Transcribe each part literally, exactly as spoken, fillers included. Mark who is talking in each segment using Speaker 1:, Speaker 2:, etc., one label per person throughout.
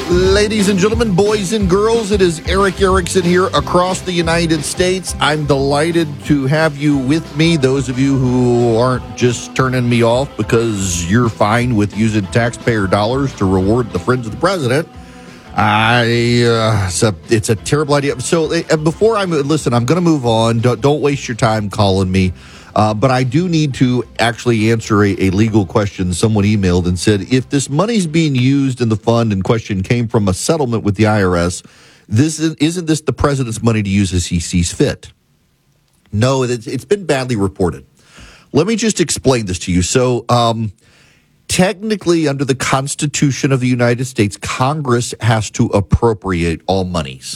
Speaker 1: Ladies and gentlemen, boys and girls, it is Erick Erickson here across the United States. I'm delighted to have you with me, those of you who aren't just turning me off because you're fine with using taxpayer dollars to reward the friends of the president. I uh, it's, a, it's a terrible idea. So uh, before I move, listen, I'm going to move on. Don't, don't waste your time calling me. Uh, but I do need to actually answer a, a legal question. Someone emailed and said, if this money's being used in the fund in question came from a settlement with the I R S, this is, isn't this the president's money to use as he sees fit? No, it's, it's been badly reported. Let me just explain this to you. So, um, technically, under the Constitution of the United States, Congress has to appropriate all monies.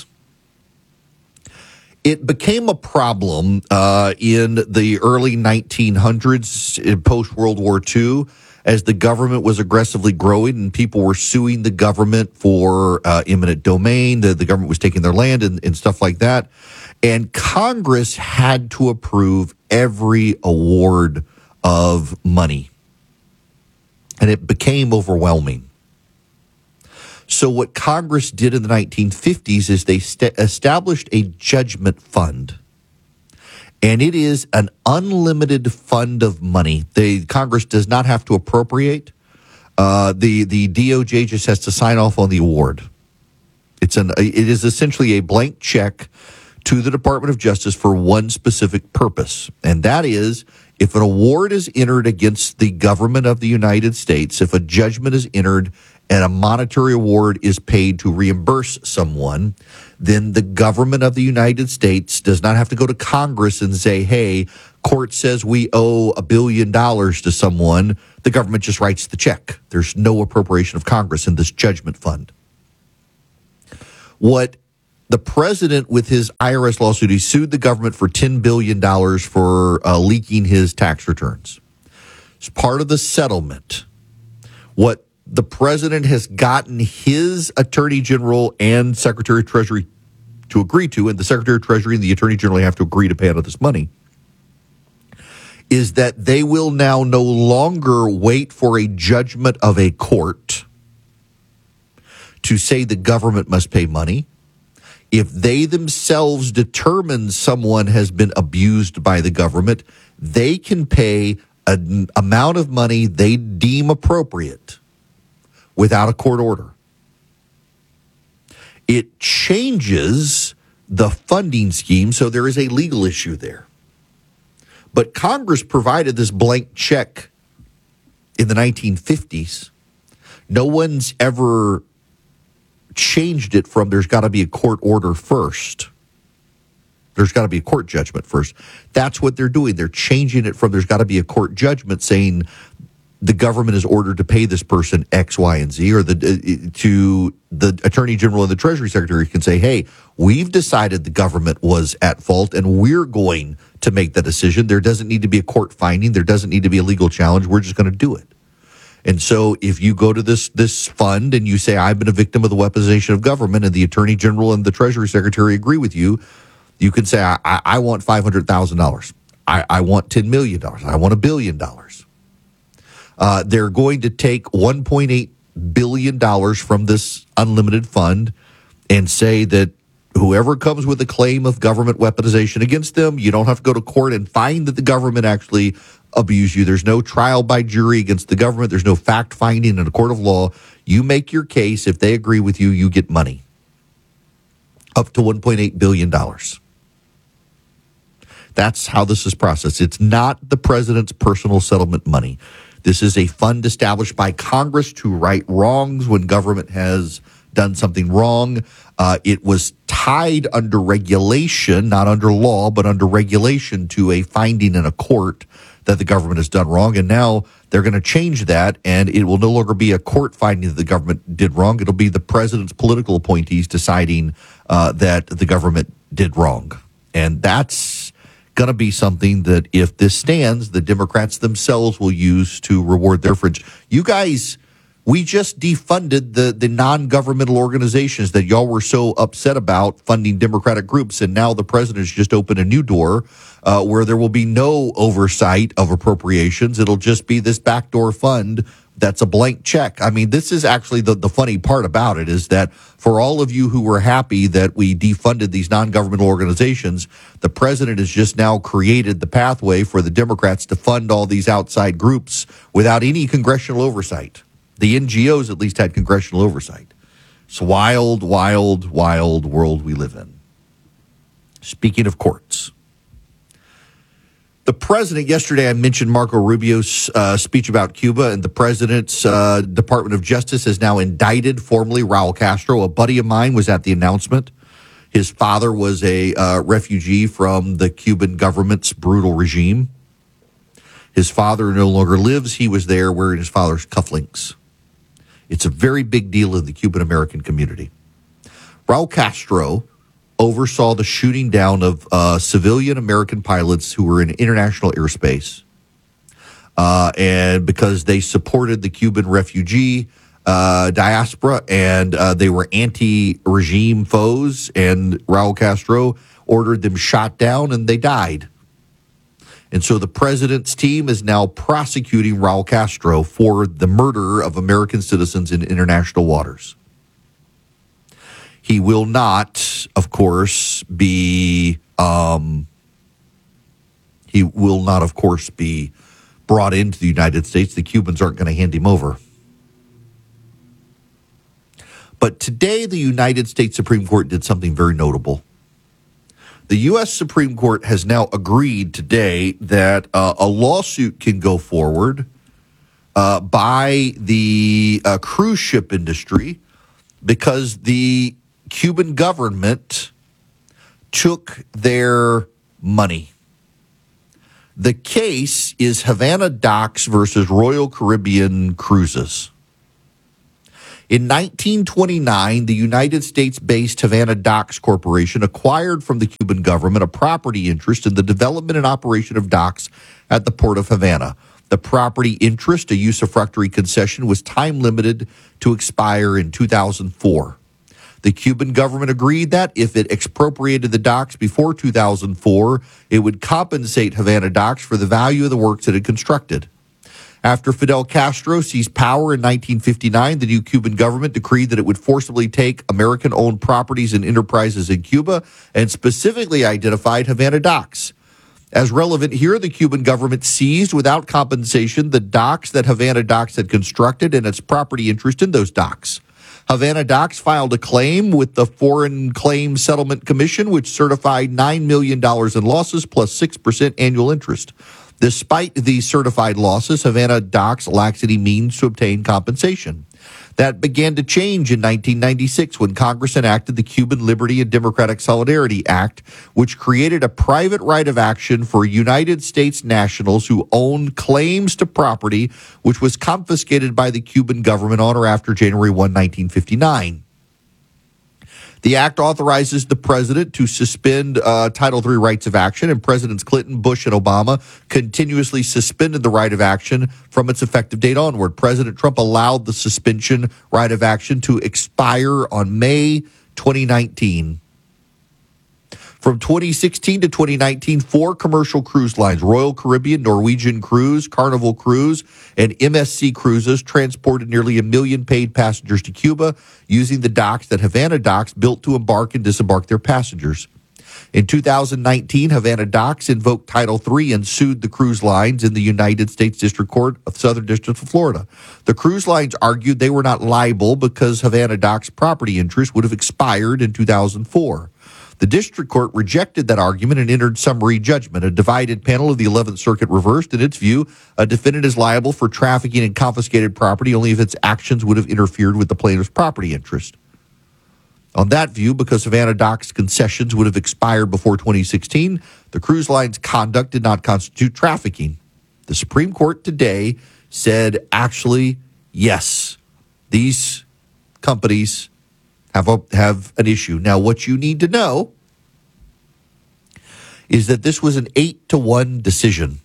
Speaker 1: It became a problem uh, in the early nineteen hundreds, post-World War Two, as the government was aggressively growing and people were suing the government for uh, eminent domain. The, the government was taking their land and, and stuff like that. And Congress had to approve every award of money. And it became overwhelming. So what Congress did in the nineteen fifties is they st- established a judgment fund. And it is an unlimited fund of money. The Congress does not have to appropriate. Uh, the, the D O J just has to sign off on the award. It's an it is essentially a blank check to the Department of Justice for one specific purpose. And that is, if an award is entered against the government of the United States, if a judgment is entered and a monetary award is paid to reimburse someone, then the government of the United States does not have to go to Congress and say, hey, court says we owe a billion dollars to someone. The government just writes the check. There's no appropriation of Congress in this judgment fund. What the president, with his I R S lawsuit, he sued the government for ten billion dollars for uh, leaking his tax returns. As part of the settlement, what the president has gotten his attorney general and secretary of treasury to agree to, and the secretary of treasury and the attorney general have to agree to pay out of this money, is that they will now no longer wait for a judgment of a court to say the government must pay money. If they themselves determine someone has been abused by the government, they can pay an amount of money they deem appropriate without a court order. It changes the funding scheme, so there is a legal issue there. But Congress provided this blank check in the nineteen fifties. No one's ever changed it from there's got to be a court order first. There's got to be a court judgment first. That's what they're doing. They're changing it from there's got to be a court judgment saying the government is ordered to pay this person X, Y, and Z, or the uh, to the attorney general and the treasury secretary can say, hey, we've decided the government was at fault and we're going to make the decision. There doesn't need to be a court finding. There doesn't need to be a legal challenge. We're just going to do it. And so if you go to this this fund and you say, I've been a victim of the weaponization of government, and the attorney general and the treasury secretary agree with you, you can say, I, I want five hundred thousand dollars. I, I want ten million dollars. I want a billion dollars. Uh, they're going to take one point eight billion dollars from this unlimited fund and say that whoever comes with a claim of government weaponization against them, you don't have to go to court and find that the government actually abused you. There's no trial by jury against the government. There's no fact finding in a court of law. You make your case. If they agree with you, you get money. Up to one point eight billion dollars. That's how this is processed. It's not the president's personal settlement money. This is a fund established by Congress to right wrongs when government has done something wrong. Uh, it was tied under regulation, not under law, but under regulation to a finding in a court that the government has done wrong. And now they're going to change that, and it will no longer be a court finding that the government did wrong. It'll be the president's political appointees deciding uh, that the government did wrong. And that's going to be something that, if this stands, the Democrats themselves will use to reward their friends. You guys, we just defunded the, the non-governmental organizations that y'all were so upset about funding Democratic groups, and now the president has just opened a new door uh, where there will be no oversight of appropriations. It'll just be this backdoor fund That's a blank check. I mean, this is actually the, the funny part about it is that for all of you who were happy that we defunded these non-governmental organizations, the president has just now created the pathway for the Democrats to fund all these outside groups without any congressional oversight. The N G Os at least had congressional oversight. It's a wild, wild, wild world we live in. Speaking of courts. The president, yesterday I mentioned Marco Rubio's uh, speech about Cuba, and the president's uh, Department of Justice has now indicted formally Raul Castro. A buddy of mine was at the announcement. His father was a uh, refugee from the Cuban government's brutal regime. His father no longer lives. He was there wearing his father's cufflinks. It's a very big deal in the Cuban American community. Raul Castro oversaw the shooting down of uh, civilian American pilots who were in international airspace. Uh, and because they supported the Cuban refugee uh, diaspora and uh, they were anti-regime foes, and Raul Castro ordered them shot down and they died. And so the president's team is now prosecuting Raul Castro for the murder of American citizens in international waters. He will not, of course, be, um, he will not, of course, be brought into the United States. The Cubans aren't going to hand him over. But today, the United States Supreme Court did something very notable. The U S Supreme Court has now agreed today that uh, a lawsuit can go forward uh, by the uh, cruise ship industry because the Cuban government took their money. The case is Havana Docks versus Royal Caribbean Cruises. In nineteen twenty-nine, the United States-based Havana Docks Corporation acquired from the Cuban government a property interest in the development and operation of docks at the port of Havana. The property interest, a usufructuary concession, was time-limited to expire in two thousand four. The Cuban government agreed that if it expropriated the docks before two thousand four, it would compensate Havana Docks for the value of the works it had constructed. After Fidel Castro seized power in nineteen fifty-nine, the new Cuban government decreed that it would forcibly take American-owned properties and enterprises in Cuba and specifically identified Havana Docks. As relevant here, the Cuban government seized without compensation the docks that Havana Docks had constructed and its property interest in those docks. Havana Docks filed a claim with the Foreign Claims Settlement Commission, which certified nine million dollars in losses plus six percent annual interest. Despite the certified losses, Havana Docks lacks any means to obtain compensation. That began to change in nineteen ninety-six when Congress enacted the Cuban Liberty and Democratic Solidarity Act, which created a private right of action for United States nationals who owned claims to property which was confiscated by the Cuban government on or after January first, nineteen fifty-nine. The act authorizes the president to suspend uh, Title three rights of action, and Presidents Clinton, Bush, and Obama continuously suspended the right of action from its effective date onward. President Trump allowed the suspension right of action to expire on May twenty nineteen. From twenty sixteen to twenty nineteen, four commercial cruise lines, Royal Caribbean, Norwegian Cruise, Carnival Cruise, and M S C Cruises, transported nearly a million paid passengers to Cuba using the docks that Havana Docks built to embark and disembark their passengers. In two thousand nineteen, Havana Docks invoked Title three and sued the cruise lines in the United States District Court of Southern District of Florida. The cruise lines argued they were not liable because Havana Docks' property interest would have expired in two thousand four. The district court rejected that argument and entered summary judgment. A divided panel of the eleventh Circuit reversed. In its view, a defendant is liable for trafficking in confiscated property only if its actions would have interfered with the plaintiff's property interest. On that view, because Havana Docks' concessions would have expired before twenty sixteen, the cruise line's conduct did not constitute trafficking. The Supreme Court today said, actually, yes, these companies have a, have an issue. Now, what you need to know is that this was an eight to one decision.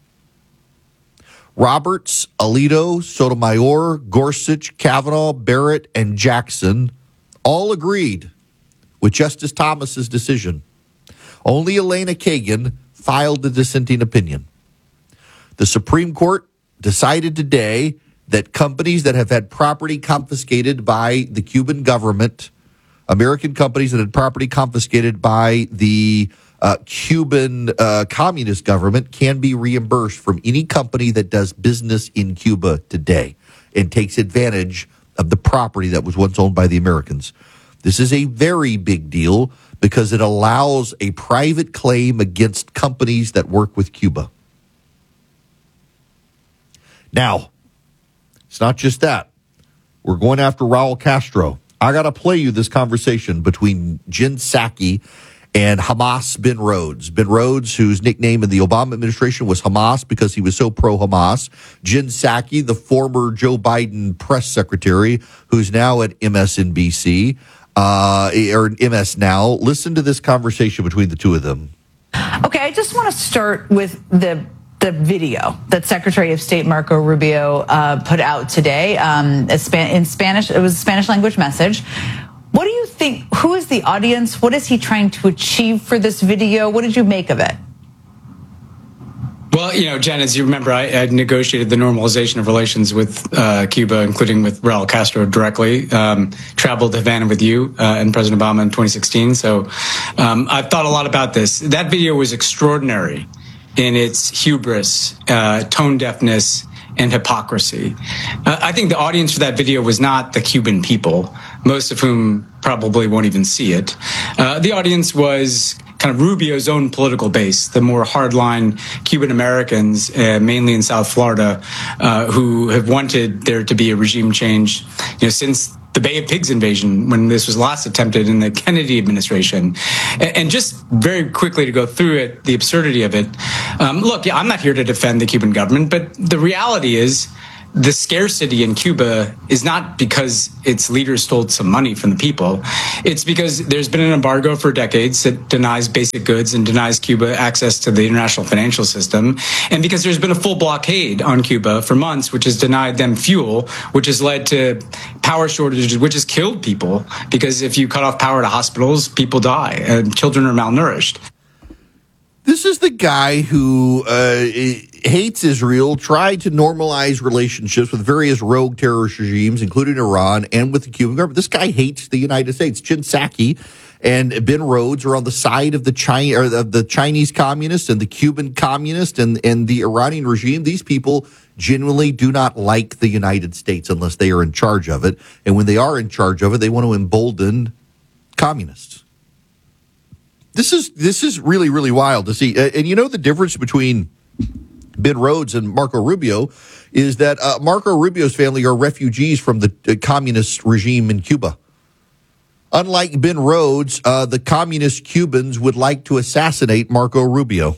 Speaker 1: Roberts, Alito, Sotomayor, Gorsuch, Kavanaugh, Barrett, and Jackson all agreed with Justice Thomas's decision. Only Elena Kagan filed the dissenting opinion. The Supreme Court decided today that companies that have had property confiscated by the Cuban government, American companies that had property confiscated by the uh, Cuban uh, communist government, can be reimbursed from any company that does business in Cuba today and takes advantage of the property that was once owned by the Americans. This is a very big deal because it allows a private claim against companies that work with Cuba. Now, it's not just that. We're going after Raul Castro. I got to play you this conversation between Jen Psaki and Hamas Ben Rhodes. Ben Rhodes, whose nickname in the Obama administration was Hamas because he was so pro-Hamas. Jen Psaki, the former Joe Biden press secretary, who's now at M S N B C, uh, or M S Now. Listen to this conversation between the two of them.
Speaker 2: Okay, I just want to start with the the video that Secretary of State Marco Rubio uh, put out today um, in Spanish. It was a Spanish language message. What do you think? Who is the audience? What is he trying to achieve for this video? What did you make of it?
Speaker 3: Well, you know, Jen, as you remember, I, I negotiated the normalization of relations with uh, Cuba, including with Raul Castro directly. Um, traveled to Havana with you uh, and President Obama in twenty sixteen. So um, I've thought a lot about this. That video was extraordinary in its hubris, uh, tone deafness, and hypocrisy. Uh, I think the audience for that video was not the Cuban people, most of whom probably won't even see it. Uh, the audience was kind of Rubio's own political base, the more hardline Cuban Americans, uh, mainly in South Florida, uh, who have wanted there to be a regime change, you know, since the Bay of Pigs invasion, when this was last attempted in the Kennedy administration. And just very quickly to go through it, the absurdity of it. Um, look, I'm not here to defend the Cuban government, but the reality is the scarcity in Cuba is not because its leaders stole some money from the people. It's because there's been an embargo for decades that denies basic goods and denies Cuba access to the international financial system. And because there's been a full blockade on Cuba for months, which has denied them fuel, which has led to power shortages, which has killed people. Because if you cut off power to hospitals, people die and children are malnourished.
Speaker 1: This is the guy who uh, hates Israel, tried to normalize relationships with various rogue terrorist regimes, including Iran, and with the Cuban government. This guy hates the United States. Jen Psaki and Ben Rhodes are on the side of the China, or of the Chinese communists and the Cuban communists and, and the Iranian regime. These people genuinely do not like the United States unless they are in charge of it. And when they are in charge of it, they want to embolden communists. This is this is really, really wild to see. And you know the difference between Ben Rhodes and Marco Rubio is that uh, Marco Rubio's family are refugees from the uh, communist regime in Cuba. Unlike Ben Rhodes, uh, the communist Cubans would like to assassinate Marco Rubio.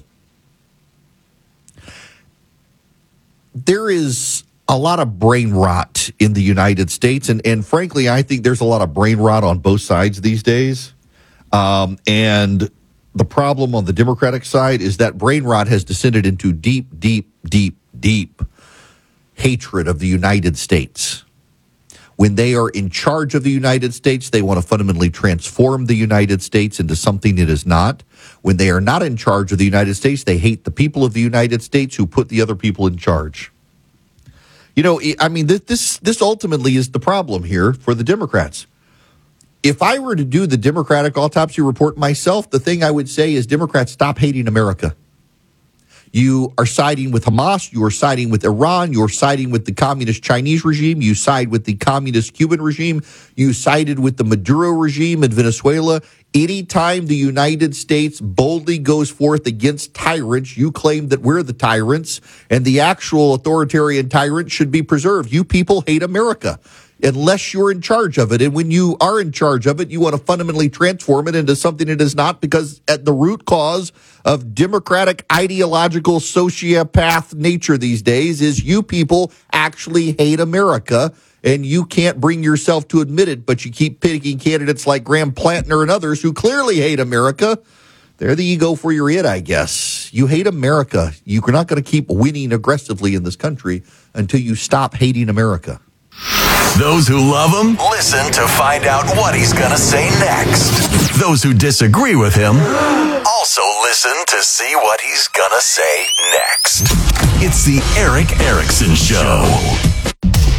Speaker 1: There is a lot of brain rot in the United States, and, and frankly, I think there's a lot of brain rot on both sides these days. Um, and the problem on the Democratic side is that brain rot has descended into deep, deep, deep, deep hatred of the United States. When they are in charge of the United States, they want to fundamentally transform the United States into something it is not. When they are not in charge of the United States, they hate the people of the United States who put the other people in charge. You know, I mean, this this, this ultimately is the problem here for the Democrats. If I were to do the Democratic autopsy report myself, the thing I would say is Democrats, stop hating America. You are siding with Hamas. You are siding with Iran. You are siding with the communist Chinese regime. You side with the communist Cuban regime. You sided with the Maduro regime in Venezuela. Anytime the United States boldly goes forth against tyrants, you claim that we're the tyrants and the actual authoritarian tyrant should be preserved. You people hate America unless you're in charge of it. And when you are in charge of it, you want to fundamentally transform it into something it is not, because at the root cause of democratic ideological sociopath nature these days is you people actually hate America, and you can't bring yourself to admit it, but you keep picking candidates like Graham Plantner and others who clearly hate America. They're the ego for your it, I guess. You hate America. You're not going to keep winning aggressively in this country until you stop hating America.
Speaker 4: Those who love him, listen to find out what he's going to say next. Those who disagree with him, also listen to see what he's going to say next. It's the Erick Erickson Show.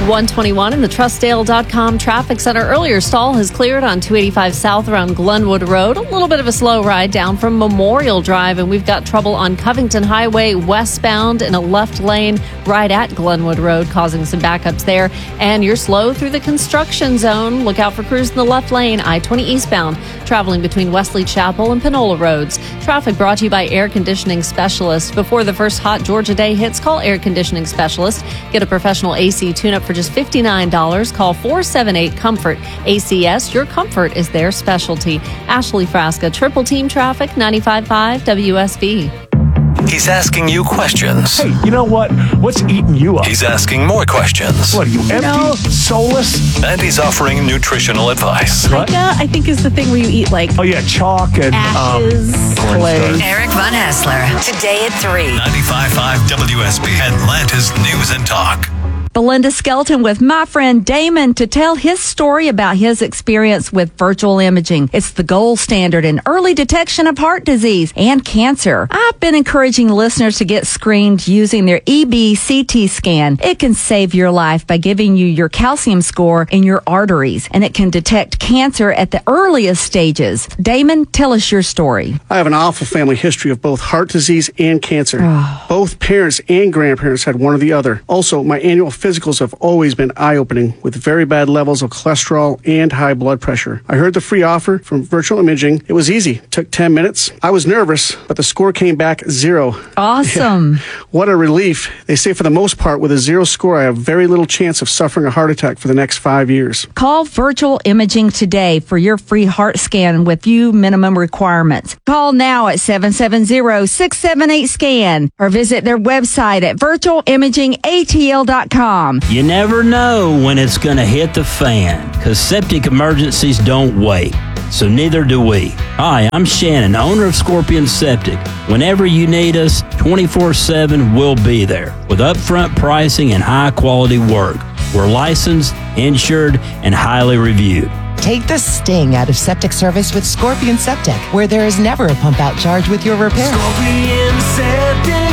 Speaker 5: one twenty-one in the Trustdale dot com traffic center. Earlier stall has cleared on two eighty-five south around Glenwood Road. A little bit of a slow ride down from Memorial Drive, and we've got trouble on Covington Highway westbound in a left lane right at Glenwood Road, causing some backups there. And you're slow through the construction zone. Look out for crews in the left lane, I twenty eastbound, traveling between Wesley Chapel and Panola Roads. Traffic brought to you by Air Conditioning Specialist. Before the first hot Georgia day hits, call Air Conditioning Specialist. Get a professional A C tune-up for just fifty-nine dollars. Call four seven eight COMFORT. A C S, your comfort is their specialty. Ashley Frasca, Triple Team Traffic, ninety-five point five W S B.
Speaker 4: He's asking you questions.
Speaker 6: Hey, you know what? What's eating you up?
Speaker 4: He's asking more questions.
Speaker 6: What are you, empty?
Speaker 2: No.
Speaker 6: Soulless?
Speaker 4: And he's offering nutritional advice.
Speaker 6: What?
Speaker 2: Yeah, I think is the thing where you eat like
Speaker 6: Oh, yeah, chalk and
Speaker 2: ashes,
Speaker 6: um,
Speaker 2: clay.
Speaker 7: Eric Von Hassler, today at three.
Speaker 4: ninety-five point five W S B, Atlanta's News and Talk.
Speaker 8: Belinda Skelton with my friend Damon to tell his story about his experience with virtual imaging. It's the gold standard in early detection of heart disease and cancer. I've been encouraging listeners to get screened using their E B C T scan. It can save your life by giving you your calcium score in your arteries, and it can detect cancer at the earliest stages. Damon, tell us your story.
Speaker 9: I have an awful family history of both heart disease and cancer. Both parents and grandparents had one or the other. Also, my annual physicals have always been eye-opening with very bad levels of cholesterol and high blood pressure. I heard the free offer from virtual imaging. It was easy. It took ten minutes. I was nervous, but the score came back zero.
Speaker 8: Awesome.
Speaker 9: Yeah. What a relief. They say for the most part, with a zero score, I have very little chance of suffering a heart attack for the next five years.
Speaker 8: Call Virtual Imaging today for your free heart scan with few minimum requirements. Call now at seven seven zero, six seven eight, SCAN or visit their website at virtual imaging A T L dot com.
Speaker 10: You never know when it's going to hit the fan, because septic emergencies don't wait. So neither do we. Hi, I'm Shannon, owner of Scorpion Septic. Whenever you need us, twenty-four seven, we'll be there with upfront pricing and high-quality work. We're licensed, insured, and highly reviewed.
Speaker 7: Take the sting out of septic service with Scorpion Septic, where there is never a pump-out charge with your repair.
Speaker 11: Scorpion Septic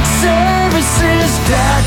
Speaker 11: Services dot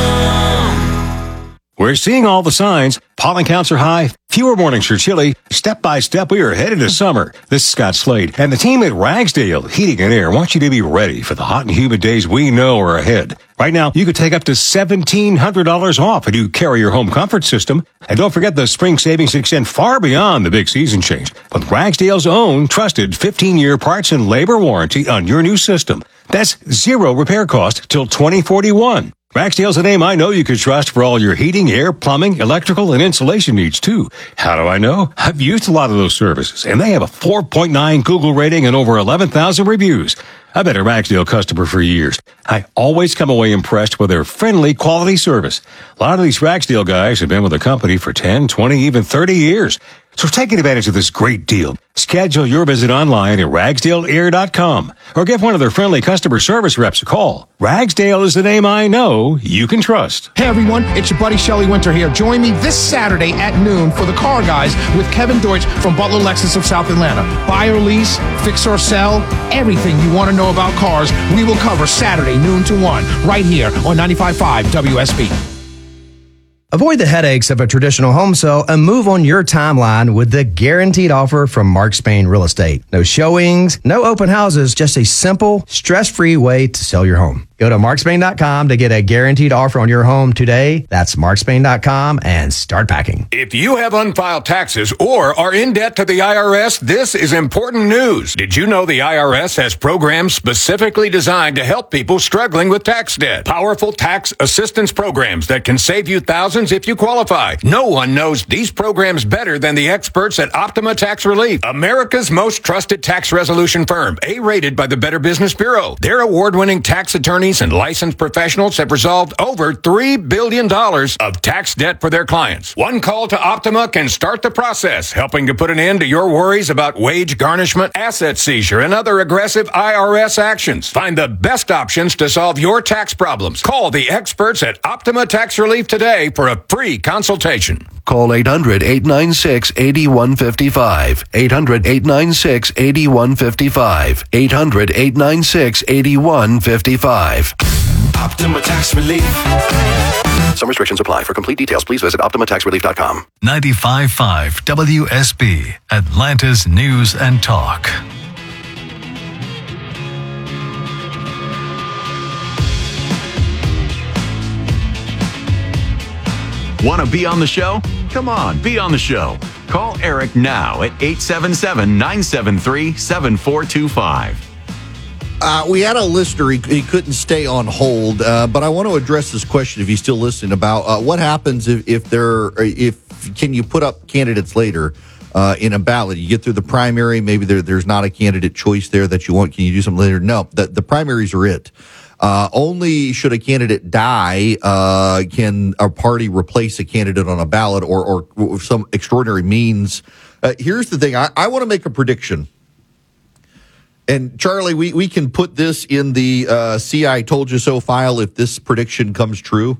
Speaker 11: com.
Speaker 12: We're seeing all the signs. Pollen counts are high. Fewer mornings are chilly. Step by step, we are headed to summer. This is Scott Slade, and the team at Ragsdale Heating and Air wants you to be ready for the hot and humid days we know are ahead. Right now, you could take up to seventeen hundred dollars off if you carry your home comfort system. And don't forget the spring savings extend far beyond the big season change with Ragsdale's own trusted fifteen-year parts and labor warranty on your new system. That's zero repair cost till twenty forty-one. Ragsdale's a name I know you could trust for all your heating, air, plumbing, electrical, and insulation needs, too. How do I know? I've used a lot of those services, and they have a four point nine Google rating and over eleven thousand reviews. I've been a Ragsdale customer for years. I always come away impressed with their friendly, quality service. A lot of these Ragsdale guys have been with the company for ten, twenty, even thirty years. So take advantage of this great deal. Schedule your visit online at ragsdale air dot com or give one of their friendly customer service reps a call. Ragsdale is the name I know you can trust.
Speaker 13: Hey everyone, it's your buddy Shelley Winter here. Join me this Saturday at noon for the Car Guys with Kevin Deutsch from Butler Lexus of South Atlanta. Buy or lease, fix or sell, everything you want to know about cars, we will cover Saturday noon to one right here on ninety-five point five W S B.
Speaker 14: Avoid the headaches of a traditional home sale and move on your timeline with the guaranteed offer from Mark Spain Real Estate. No showings, no open houses, just a simple, stress-free way to sell your home. Go to mark spain dot com to get a guaranteed offer on your home today. That's mark spain dot com and start packing.
Speaker 15: If you have unfiled taxes or are in debt to the I R S, this is important news. Did you know the I R S has programs specifically designed to help people struggling with tax debt? Powerful tax assistance programs that can save you thousands if you qualify. No one knows these programs better than the experts at Optima Tax Relief, America's most trusted tax resolution firm, A-rated by the Better Business Bureau. Their award-winning tax attorneys and licensed professionals have resolved over three billion dollars of tax debt for their clients. One call to Optima can start the process, helping to put an end to your worries about wage garnishment, asset seizure, and other aggressive I R S actions. Find the best options to solve your tax problems. Call the experts at Optima Tax Relief today for a free consultation.
Speaker 16: Call eight hundred, eight nine six, eight one five five. eight hundred, eight nine six, eight one five five. eight hundred, eight nine six, eight one five five.
Speaker 11: Optima Tax Relief.
Speaker 16: Some restrictions apply. For complete details, please visit Optima Tax Relief dot com.
Speaker 17: ninety-five point five W S B, Atlanta's News and Talk.
Speaker 18: Want to be on the show? Come on, be on the show. Call Eric now at eight seven seven, nine seven three, seven four two five.
Speaker 1: Uh, we had a listener, he, he couldn't stay on hold, uh, but I want to address this question if he's still listening about uh, what happens if, if there, if, can you put up candidates later uh, in a ballot? You get through the primary, maybe there, there's not a candidate choice there that you want. Can you do something later? No, the, the primaries are it. Uh, only should a candidate die, uh, can a party replace a candidate on a ballot or, or some extraordinary means. Uh, here's the thing. I, I want to make a prediction. And Charlie, we, we can put this in the uh, See I Told You So file if this prediction comes true.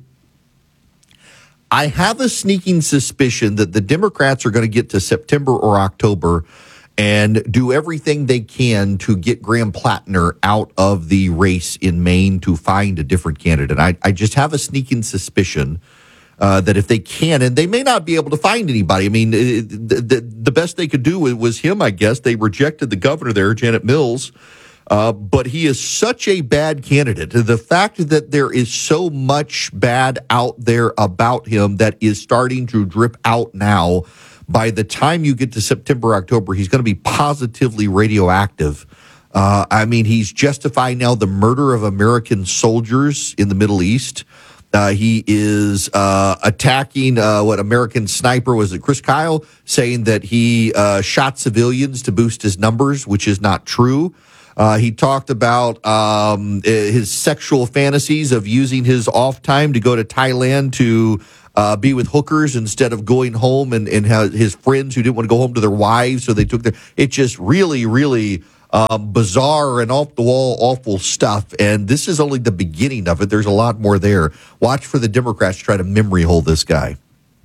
Speaker 1: I have a sneaking suspicion that the Democrats are going to get to September or October and do everything they can to get Graham Plattner out of the race in Maine to find a different candidate. I, I just have a sneaking suspicion uh, that if they can, and they may not be able to find anybody. I mean, it, the, the, the best they could do was him, I guess. They rejected the governor there, Janet Mills. Uh, but he is such a bad candidate. The fact that there is so much bad out there about him that is starting to drip out now, by the time you get to September, October, he's going to be positively radioactive. Uh, I mean, he's justifying now the murder of American soldiers in the Middle East. Uh, he is uh, attacking uh, what American sniper was it, Chris Kyle, saying that he uh, shot civilians to boost his numbers, which is not true. Uh, he talked about um, his sexual fantasies of using his off time to go to Thailand to uh, be with hookers instead of going home and, and his friends who didn't want to go home to their wives. So they took their, it just really, really um, bizarre and off the wall, awful stuff. And this is only the beginning of it. There's a lot more there. Watch for the Democrats to try to memory hole this guy.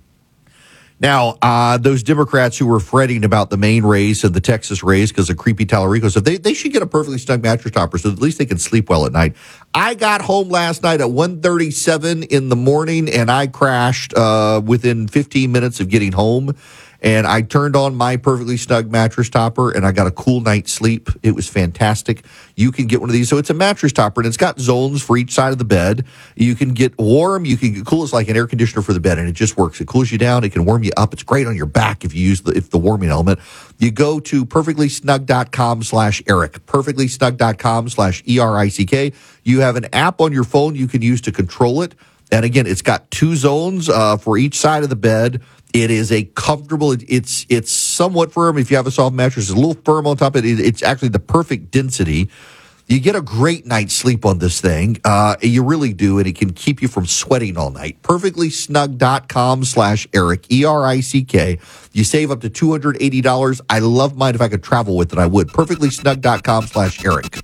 Speaker 1: Now, uh, those Democrats who were fretting about the Maine race and the Texas race because of creepy Tallarico stuff, they, they should get a perfectly snug mattress topper so at least they can sleep well at night. I got home last night at one thirty-seven in the morning and I crashed uh, within fifteen minutes of getting home. And I turned on my perfectly snug mattress topper and I got a cool night's sleep. It was fantastic. You can get one of these. So it's a mattress topper and it's got zones for each side of the bed. You can get warm. You can get cool. It's like an air conditioner for the bed and it just works. It cools you down. It can warm you up. It's great on your back if you use the, if the warming element. You go to perfectly snug dot com slash Eric, perfectly snug dot com slash E R I C K. You have an app on your phone you can use to control it. And again, it's got two zones uh, for each side of the bed. It is a comfortable, it's it's somewhat firm. If you have a soft mattress, it's a little firm on top of it. It's actually the perfect density. You get a great night's sleep on this thing. Uh, you really do, and it can keep you from sweating all night. perfectly snug dot com slash Eric, E R I C K. You save up to two hundred eighty dollars. I love mine. If I could travel with it, I would. perfectly snug dot com slash Eric.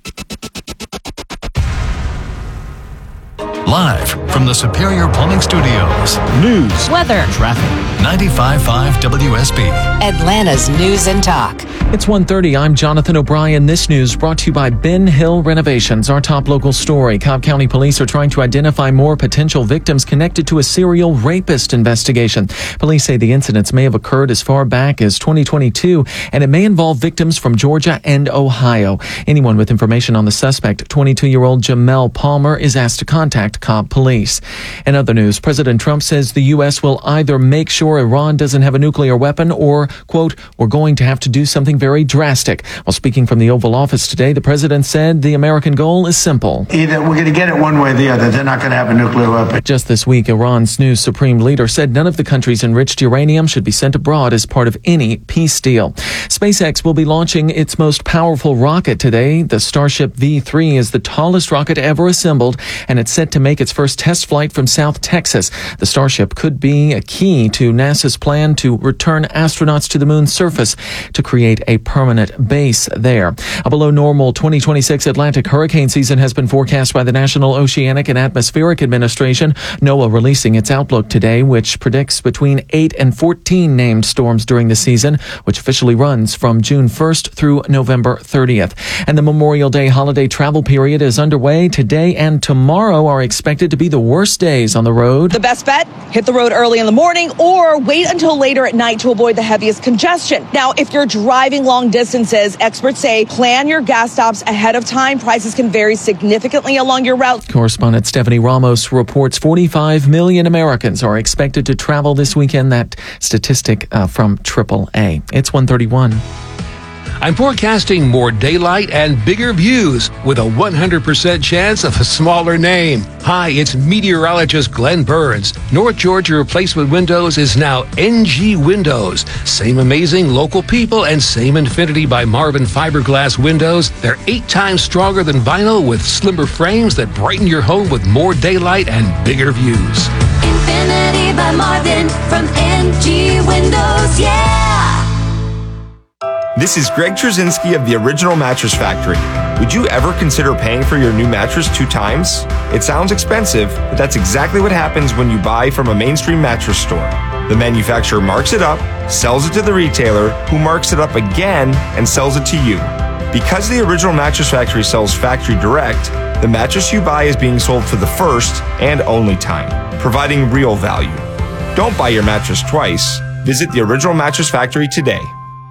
Speaker 17: Live from the Superior Plumbing Studios.
Speaker 6: News,
Speaker 5: weather,
Speaker 17: traffic. ninety-five point five W S B.
Speaker 19: Atlanta's News and Talk.
Speaker 20: It's one thirty. I'm Jonathan O'Brien. This news brought to you by Ben Hill Renovations. Our top local story. Cobb County Police are trying to identify more potential victims connected to a serial rapist investigation. Police say the incidents may have occurred as far back as twenty twenty-two, and it may involve victims from Georgia and Ohio. Anyone with information on the suspect, twenty-two-year-old Jamel Palmer, is asked to contact Cobb Police. In other news, President Trump says the U S will either make sure Iran doesn't have a nuclear weapon or, quote, we're going to have to do something very drastic. While speaking from the Oval Office today, the president said the American goal is simple.
Speaker 21: Either we're going to get it one way or the other. They're not going to have a nuclear weapon.
Speaker 20: Just this week, Iran's new supreme leader said none of the country's enriched uranium should be sent abroad as part of any peace deal. SpaceX will be launching its most powerful rocket today. The Starship V three is the tallest rocket ever assembled, and it's set to make its first test flight from South Texas. The Starship could be a key to NASA's plan to return astronauts to the moon's surface to create a permanent base there. A below normal twenty twenty-six Atlantic hurricane season has been forecast by the National Oceanic and Atmospheric Administration, NOAA releasing its outlook today, which predicts between eight and fourteen named storms during the season, which officially runs from June first through November thirtieth. And the Memorial Day holiday travel period is underway. Today and tomorrow are expected to be the the worst days on the road.
Speaker 3: The best bet, hit the road early in the morning or wait until later at night to avoid the heaviest congestion. Now, if you're driving long distances, experts say plan your gas stops ahead of time. Prices can vary significantly along your route.
Speaker 20: Correspondent Stephanie Ramos reports forty-five million Americans are expected to travel this weekend. That statistic uh, from triple A. It's one thirty-one.
Speaker 22: I'm forecasting more daylight and bigger views with a one hundred percent chance of a smaller name. Hi, it's meteorologist Glenn Burns. North Georgia Replacement Windows is now N G Windows. Same amazing local people and same Infinity by Marvin fiberglass windows. They're eight times stronger than vinyl with slimmer frames that brighten your home with more daylight and bigger views.
Speaker 11: Infinity by Marvin from N G Windows, yeah!
Speaker 23: This is Greg Trzynski of the Original Mattress Factory. Would you ever consider paying for your new mattress two times? It sounds expensive, but that's exactly what happens when you buy from a mainstream mattress store. The manufacturer marks it up, sells it to the retailer, who marks it up again and sells it to you. Because the Original Mattress Factory sells factory direct, the mattress you buy is being sold for the first and only time, providing real value. Don't buy your mattress twice. Visit the Original Mattress Factory today.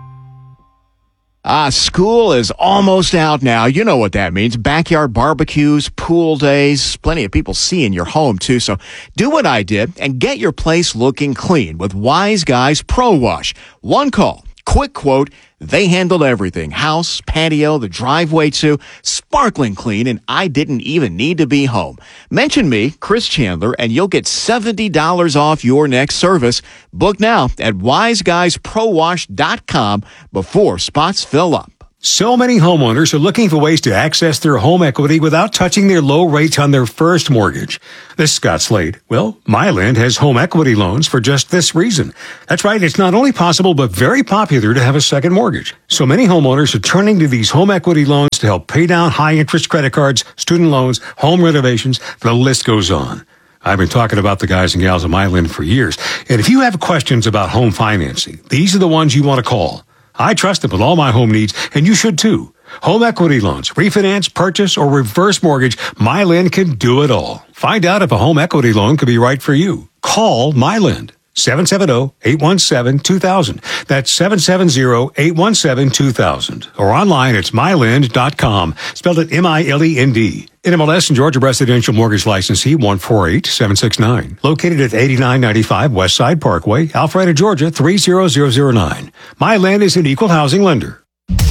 Speaker 24: Ah, school is almost out now. You know what that means. Backyard barbecues, pool days, plenty of people seeing your home too. So do what I did and get your place looking clean with Wise Guys Pro Wash. One call, quick quote. They handled everything. House, patio, the driveway too. Sparkling clean, and I didn't even need to be home. Mention me, Chris Chandler, and you'll get seventy dollars off your next service. Book now at wise guys pro wash dot com before spots fill up.
Speaker 12: So many homeowners are looking for ways to access their home equity without touching their low rates on their first mortgage. This is Scott Slade. Well, MyLend has home equity loans for just this reason. That's right. It's not only possible, but very popular to have a second mortgage. So many homeowners are turning to these home equity loans to help pay down high interest credit cards, student loans, home renovations. The list goes on. I've been talking about the guys and gals at MyLend for years. And if you have questions about home financing, these are the ones you want to call. I trust them with all my home needs, and you should too. Home equity loans, refinance, purchase, or reverse mortgage, MyLend can do it all. Find out if a home equity loan could be right for you. Call MyLend. seven seven zero, eight one seven, two thousand. That's seven seven zero, eight one seven, two thousand. Or online, it's my lend dot com. Spelled it M I L E N D. N M L S and Georgia Residential Mortgage Licensee one four eight seven six nine. Located at eighty-nine ninety-five West Side Parkway, Alpharetta, Georgia three zero zero zero nine. MyLend is an equal housing lender.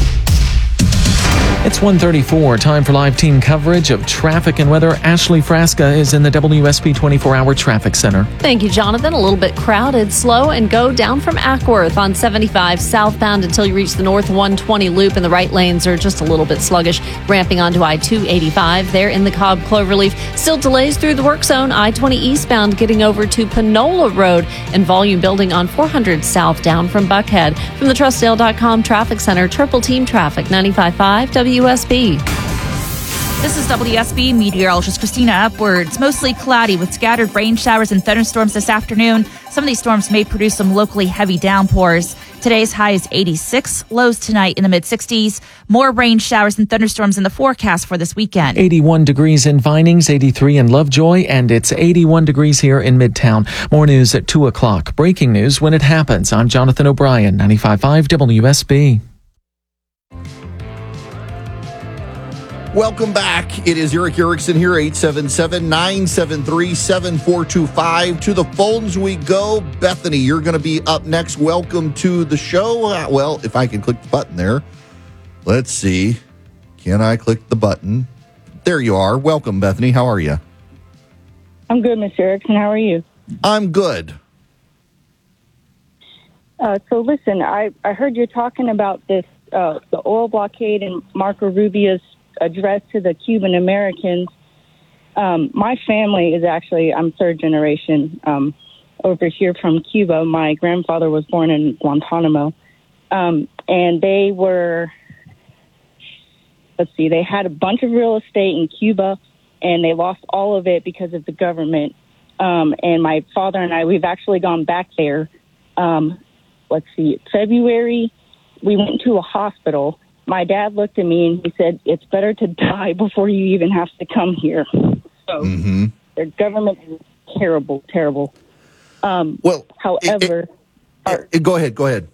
Speaker 20: It's one thirty-four. Time for live team coverage of traffic and weather. Ashley Frasca is in the W S B twenty-four hour traffic center.
Speaker 5: Thank you, Jonathan. A little bit crowded, slow, and go down from Ackworth on seventy-five southbound until you reach the north one twenty loop, and the right lanes are just a little bit sluggish. Ramping onto I two eighty-five there in the Cobb Cloverleaf. Still delays through the work zone. I twenty eastbound getting over to Panola Road, and volume building on four hundred south down from Buckhead. From the Trustdale dot com Traffic Center, Triple Team Traffic ninety-five point five W S B.
Speaker 25: This is W S B meteorologist Christina Upwards. Mostly cloudy with scattered rain showers and thunderstorms this afternoon. Some of these storms may produce some locally heavy downpours. Today's high is eighty-six, lows tonight in the mid sixties. More rain showers and thunderstorms in the forecast for this weekend.
Speaker 20: eighty-one degrees in Vinings, eighty-three in Lovejoy, and it's eighty-one degrees here in Midtown. More news at two o'clock. Breaking news when it happens. I'm Jonathan O'Brien, ninety-five point five W S B.
Speaker 1: Welcome back. It is Eric Erickson here, eight seven seven, nine seven three, seven four two five. To the phones we go. Bethany, you're going to be up next. Welcome to the show. Uh, well, if I can click the button there. Let's see. Can I click the button? There you are. Welcome, Bethany. How are you?
Speaker 26: I'm good, Mister Erickson. How are you?
Speaker 1: I'm good.
Speaker 26: Uh, so listen, I, I heard you're talking about this, uh, the oil blockade and Marco Rubio's address to the Cuban Americans. Um, my family is actually, I'm third generation um, over here from Cuba. My grandfather was born in Guantanamo. Um, and they were, let's see, they had a bunch of real estate in Cuba, and they lost all of it because of the government. Um, and my father and I, we've actually gone back there. Um, let's see, February, we went to a hospital. My dad looked at me and he said, it's better to die before you even have to come here. So
Speaker 1: mm-hmm.
Speaker 26: their government is terrible, terrible. Um,
Speaker 1: well,
Speaker 26: however,
Speaker 1: it, it, it, go ahead, go ahead.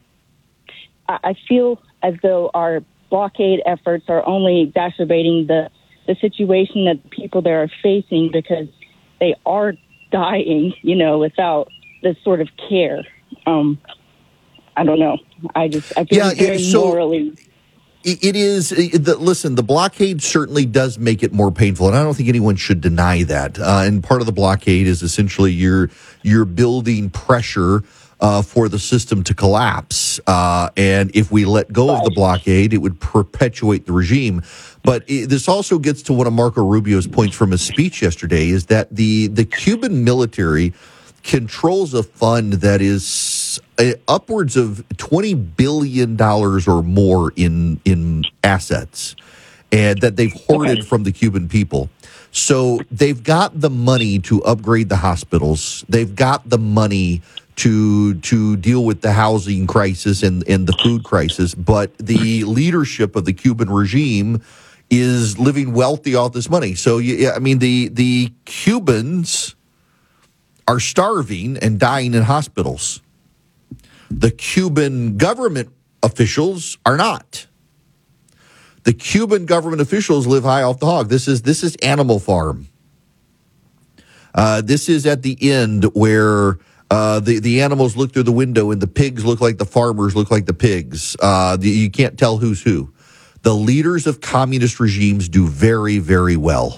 Speaker 26: I, I feel as though our blockade efforts are only exacerbating the, the situation that people there are facing because they are dying, you know, without this sort of care. Um, I don't know. I just, I feel
Speaker 1: yeah,
Speaker 26: very
Speaker 1: so
Speaker 26: morally...
Speaker 1: It is. The, listen, the blockade certainly does make it more painful, and I don't think anyone should deny that. Uh, and part of the blockade is essentially you're you're building pressure uh, for the system to collapse. Uh, and if we let go of the blockade, it would perpetuate the regime. But it, this also gets to one of Marco Rubio's points from his speech yesterday: is that the the Cuban military controls a fund that is uh, upwards of twenty billion dollars or more in in assets, and that they've hoarded okay. from the Cuban people. So they've got the money to upgrade the hospitals. They've got the money to to deal with the housing crisis and, and the food crisis. But the leadership of the Cuban regime is living wealthy off this money. So, yeah, I mean, the the Cubans are starving and dying in hospitals. The Cuban government officials are not. The Cuban government officials live high off the hog. This is this is Animal Farm. Uh, this is at the end where uh, the the animals look through the window and the pigs look like the farmers, look like the pigs. Uh, the, you can't tell who's who. The leaders of communist regimes do very, very well.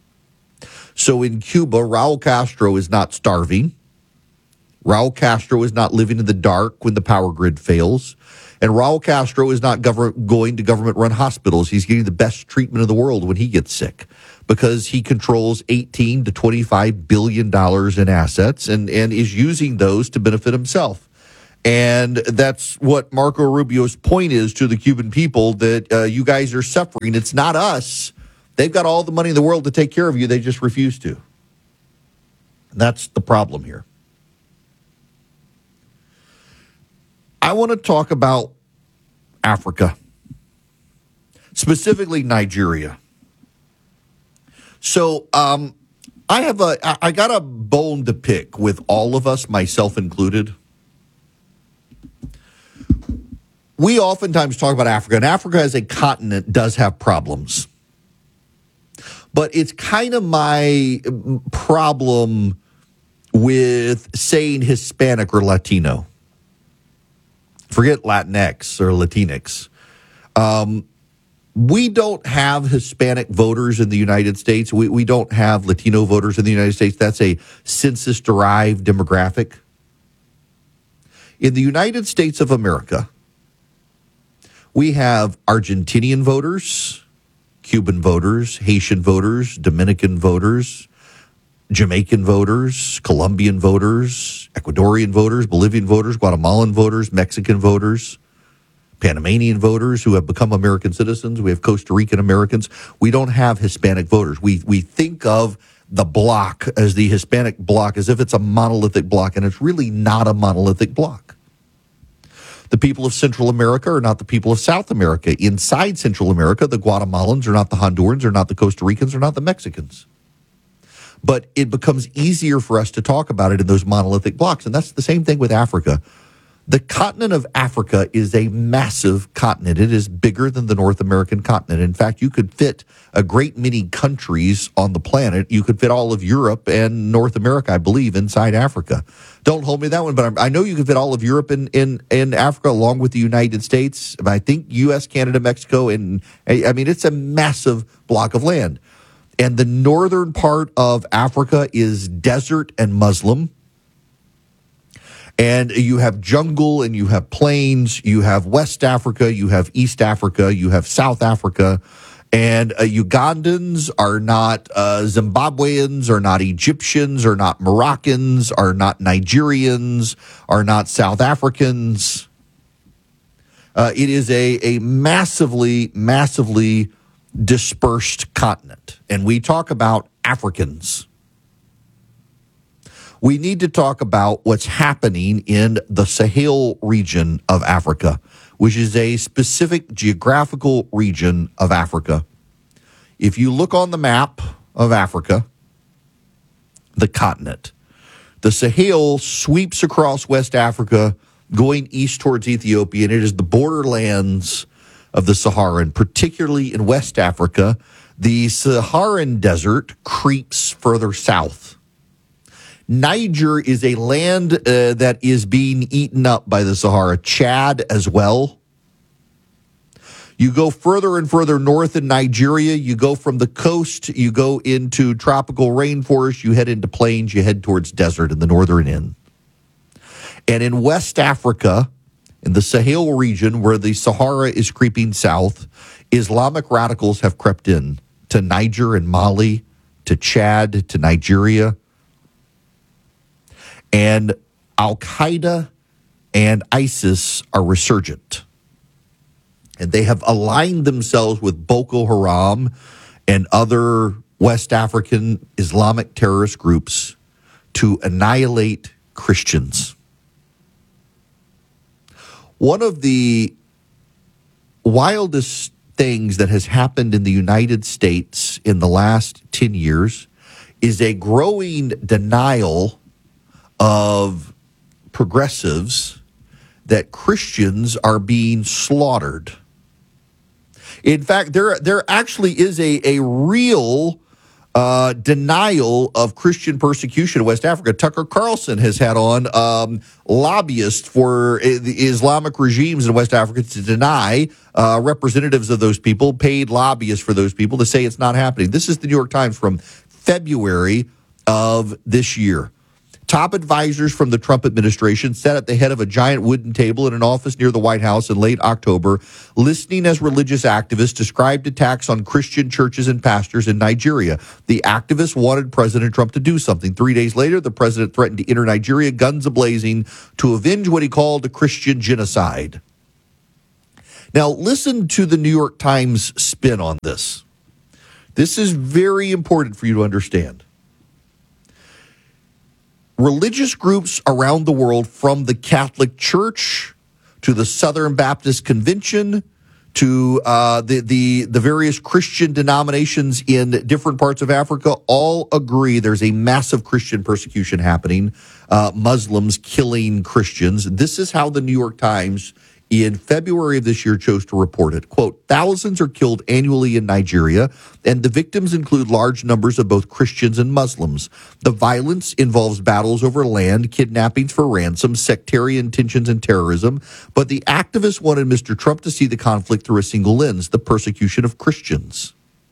Speaker 1: So in Cuba, Raul Castro is not starving. Raul Castro is not living in the dark when the power grid fails. And Raul Castro is not government, going to government-run hospitals. He's getting the best treatment in the world when he gets sick because he controls eighteen to twenty-five billion dollars in assets and, and is using those to benefit himself. And that's what Marco Rubio's point is to the Cuban people, that uh, you guys are suffering. It's not us. They've got all the money in the world to take care of you. They just refuse to. And that's the problem here. I want to talk about Africa, specifically Nigeria. So um, I have a, I got a bone to pick with all of us, myself included. We oftentimes talk about Africa, and Africa as a continent does have problems. But it's kind of my problem with saying Hispanic or Latino. Forget Latinx or Latinx. Um, we don't have Hispanic voters in the United States. We, we don't have Latino voters in the United States. That's a census-derived demographic. In the United States of America, we have Argentinian voters, Cuban voters, Haitian voters, Dominican voters, Jamaican voters, Colombian voters, Ecuadorian voters, Bolivian voters, Guatemalan voters, Mexican voters, Panamanian voters who have become American citizens. We have Costa Rican Americans. We don't have Hispanic voters. We we think of the bloc as the Hispanic bloc as if it's a monolithic bloc, and it's really not a monolithic bloc. The people of Central America are not the people of South America. Inside Central America, the Guatemalans are not the Hondurans, are not the Costa Ricans, are not the Mexicans. But it becomes easier for us to talk about it in those monolithic blocks. And that's the same thing with Africa. The continent of Africa is a massive continent. It is bigger than the North American continent. In fact, you could fit a great many countries on the planet. You could fit all of Europe and North America, I believe, inside Africa. Don't hold me to that one, but I know you could fit all of Europe in, in, in Africa along with the United States. I think U S, Canada, Mexico, and I mean, it's a massive block of land. And the northern part of Africa is desert and Muslim. And you have jungle and you have plains. You have West Africa. You have East Africa. You have South Africa. And uh, Ugandans are not uh, Zimbabweans, are not Egyptians, are not Moroccans, are not Nigerians, are not South Africans. Uh, it is a, a massively, massively dispersed continent. And we talk about Africans. We need to talk about what's happening in the Sahel region of Africa, which is a specific geographical region of Africa. If you look on the map of Africa, the continent. The Sahel sweeps across West Africa, going east towards Ethiopia, and it is the borderlands of the Sahara, and particularly in West Africa, the Saharan desert creeps further south. Niger is a land uh, that is being eaten up by the Sahara. Chad as well. You go further and further north in Nigeria. You go from the coast. You go into tropical rainforest. You head into plains. You head towards desert in the northern end. And in West Africa, in the Sahel region where the Sahara is creeping south, Islamic radicals have crept in to Niger and Mali, to Chad, to Nigeria. And Al-Qaeda and ISIS are resurgent. And they have aligned themselves with Boko Haram and other West African Islamic terrorist groups to annihilate Christians. One of the wildest things that has happened in the United States in the last ten years is a growing denial of progressives that Christians are being slaughtered. In fact, there there actually is a, a real uh, denial of Christian persecution in West Africa. Tucker Carlson has had on um, lobbyists for the Islamic regimes in West Africa to deny uh, representatives of those people, paid lobbyists for those people, to say it's not happening. This is the New York Times from February of this year. Top advisors from the Trump administration sat at the head of a giant wooden table in an office near the White House in late October, listening as religious activists described attacks on Christian churches and pastors in Nigeria. The activists wanted President Trump to do something. Three days later, the president threatened to enter Nigeria, guns ablazing, to avenge what he called a Christian genocide. Now, listen to the New York Times spin on this. This is very important for you to understand. Religious groups around the world, from the Catholic Church to the Southern Baptist Convention to uh, the, the, the various Christian denominations in different parts of Africa, all agree there's a massive Christian persecution happening, uh, Muslims killing Christians. This is how the New York Times in February of this year chose to report it. Quote, thousands are killed annually in Nigeria, and the victims include large numbers of both Christians and Muslims. The violence involves battles over land, kidnappings for ransom, sectarian tensions, and terrorism. But the activists wanted Mister Trump to see the conflict through a single lens, the persecution of Christians.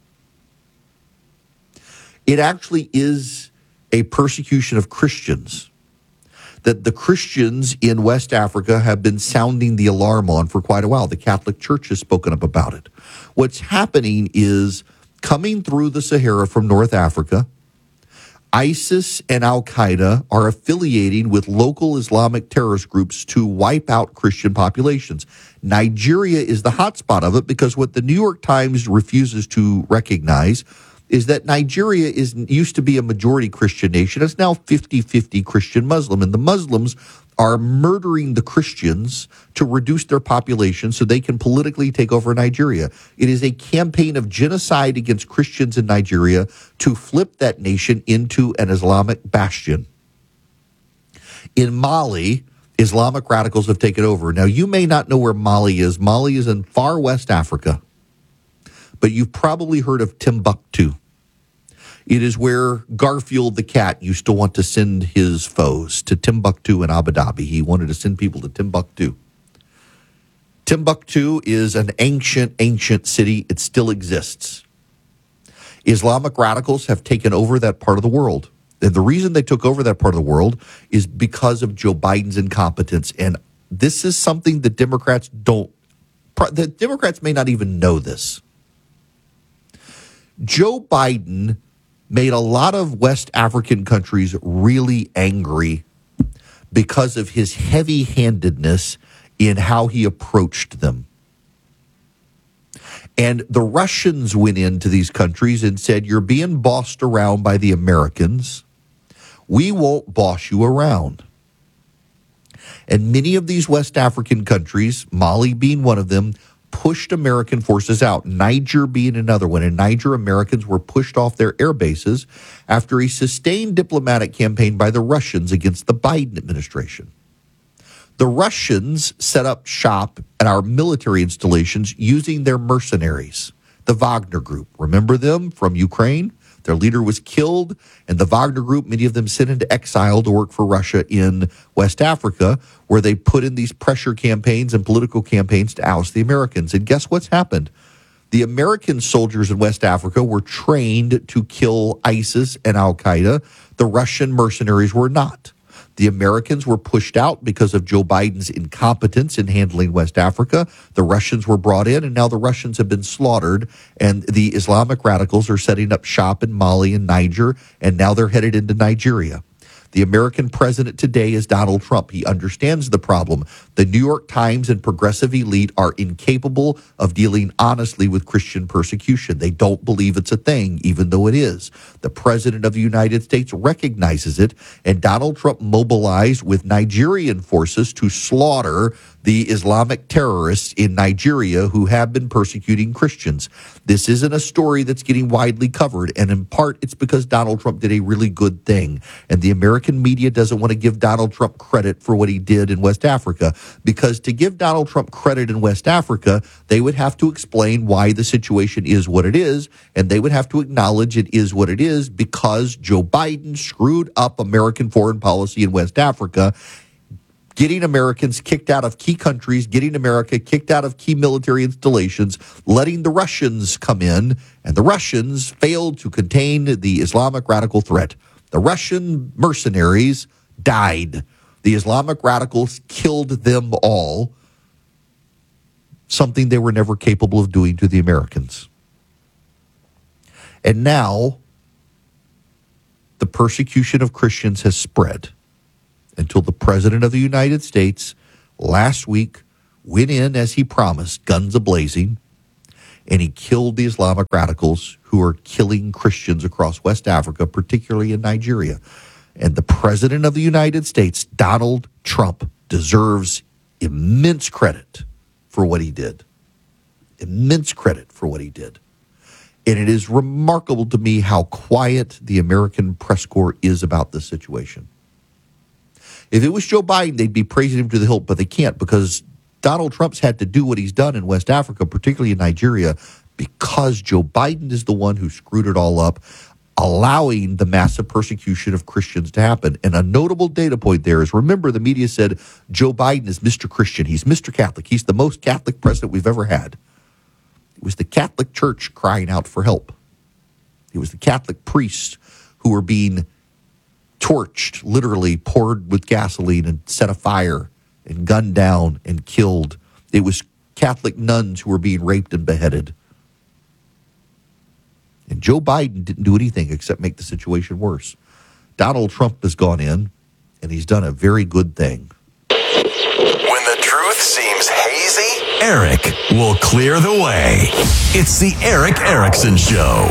Speaker 1: It actually is a persecution of Christians that the Christians in West Africa have been sounding the alarm on for quite a while. The Catholic Church has spoken up about it. What's happening is, coming through the Sahara from North Africa, ISIS and Al-Qaeda are affiliating with local Islamic terrorist groups to wipe out Christian populations. Nigeria is the hotspot of it, because what the New York Times refuses to recognize is that Nigeria is used to be a majority Christian nation. It's now fifty-fifty Christian Muslim, and the Muslims are murdering the Christians to reduce their population so they can politically take over Nigeria. It is a campaign of genocide against Christians in Nigeria to flip that nation into an Islamic bastion. In Mali, Islamic radicals have taken over. Now, you may not know where Mali is. Mali is in far West Africa. But you've probably heard of Timbuktu. It is where Garfield the cat used to want to send his foes, to Timbuktu and Abu Dhabi. He wanted to send people to Timbuktu. Timbuktu is an ancient, ancient city. It still exists. Islamic radicals have taken over that part of the world. And the reason they took over that part of the world is because of Joe Biden's incompetence. And this is something that Democrats don't, the Democrats may not even know this. Joe Biden made a lot of West African countries really angry because of his heavy-handedness in how he approached them. And the Russians went into these countries and said, you're being bossed around by the Americans. We won't boss you around. And many of these West African countries, Mali being one of them, pushed American forces out, Niger being another one. In Niger, Americans were pushed off their air bases after a sustained diplomatic campaign by the Russians against the Biden administration. The Russians set up shop at our military installations using their mercenaries, the Wagner Group. Remember them from Ukraine? Their leader was killed, and the Wagner Group, many of them sent into exile to work for Russia in West Africa, where they put in these pressure campaigns and political campaigns to oust the Americans. And guess what's happened? The American soldiers in West Africa were trained to kill ISIS and Al-Qaeda. The Russian mercenaries were not. The Americans were pushed out because of Joe Biden's incompetence in handling West Africa. The Russians were brought in, and now the Russians have been slaughtered, and the Islamic radicals are setting up shop in Mali and Niger, and now they're headed into Nigeria. The American president today is Donald Trump. He understands the problem. The New York Times and progressive elite are incapable of dealing honestly with Christian persecution. They don't believe it's a thing, even though it is. The president of the United States recognizes it, and Donald Trump mobilized with Nigerian forces to slaughter the Islamic terrorists in Nigeria who have been persecuting Christians. This isn't a story that's getting widely covered, and in part it's because Donald Trump did a really good thing, and the American media doesn't want to give Donald Trump credit for what he did in West Africa, because to give Donald Trump credit in West Africa, they would have to explain why the situation is what it is, and they would have to acknowledge it is what it is because Joe Biden screwed up American foreign policy in West Africa, getting Americans kicked out of key countries, getting America kicked out of key military installations, letting the Russians come in, and the Russians failed to contain the Islamic radical threat. The Russian mercenaries died. The Islamic radicals killed them all, something they were never capable of doing to the Americans. And now, the persecution of Christians has spread until the President of the United States last week went in, as he promised, guns a-blazing, and he killed the Islamic radicals who are killing Christians across West Africa, particularly in Nigeria. And the President of the United States, Donald Trump, deserves immense credit for what he did. Immense credit for what he did. And it is remarkable to me how quiet the American press corps is about this situation. If it was Joe Biden, they'd be praising him to the hilt, but they can't because Donald Trump's had to do what he's done in West Africa, particularly in Nigeria, because Joe Biden is the one who screwed it all up, allowing the massive persecution of Christians to happen. And a notable data point there is, remember, the media said Joe Biden is Mister Christian. He's Mister Catholic. He's the most Catholic president we've ever had. It was the Catholic Church crying out for help. It was the Catholic priests who were being torched, literally poured with gasoline and set afire and gunned down and killed. It was Catholic nuns who were being raped and beheaded. And Joe Biden didn't do anything except make the situation worse. Donald Trump has gone in, and he's done a very good thing.
Speaker 2: When the truth seems hazy, Eric will clear the way. It's the Eric Erickson Show.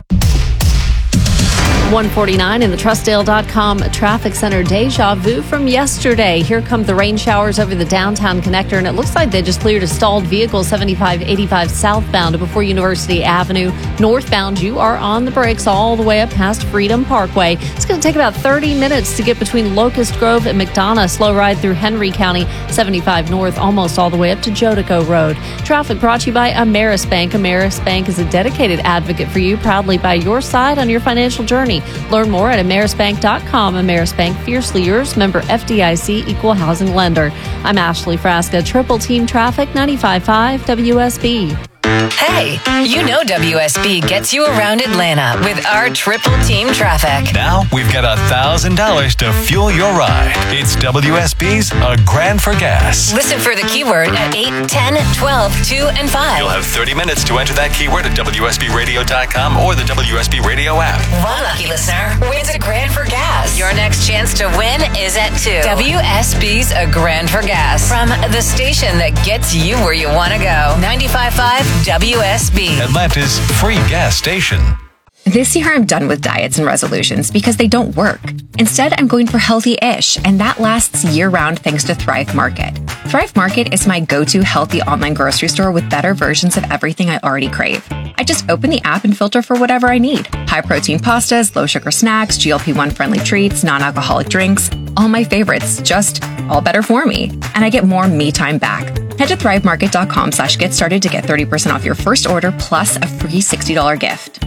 Speaker 5: one forty-nine in the Trustdale dot com traffic center. Deja vu from yesterday. Here come the rain showers over the downtown connector, and it looks like they just cleared a stalled vehicle seventy-five eighty-five southbound before University Avenue. Northbound, you are on the brakes all the way up past Freedom Parkway. It's going to take about thirty minutes to get between Locust Grove and McDonough. Slow ride through Henry County, seventy-five north, almost all the way up to Jodico Road. Traffic brought to you by Ameris Bank. Ameris Bank is a dedicated advocate for you, proudly by your side on your financial journey. Learn more at ameris bank dot com. Ameris Bank, fiercely yours, member F D I C, equal housing lender. I'm Ashley Frasca, Triple Team Traffic, ninety-five point five W S B.
Speaker 19: Hey, you know W S B gets you around Atlanta with our Triple Team Traffic.
Speaker 17: Now we've got one thousand dollars to fuel your ride. It's W S B's A Grand for Gas.
Speaker 19: Listen for the keyword at eight, ten, twelve, two, and five.
Speaker 17: You'll have thirty minutes to enter that keyword at W S B radio dot com or the W S B radio app.
Speaker 19: One lucky listener wins a grand for gas. Your next chance to win is at two. W S B's A Grand for Gas. From the station that gets you where you want to go. ninety-five point five W S B.
Speaker 17: Atlanta's free gas station.
Speaker 4: This year, I'm done with diets and resolutions because they don't work. Instead, I'm going for healthy-ish, and that lasts year-round thanks to Thrive Market. Thrive Market is my go-to healthy online grocery store with better versions of everything I already crave. I just open the app and filter for whatever I need. High-protein pastas, low-sugar snacks, G L P one friendly treats, non-alcoholic drinks. All my favorites, just all better for me. And I get more me time back. Head to thrivemarket.com slash get started to get thirty percent off your first order plus a free sixty dollars gift.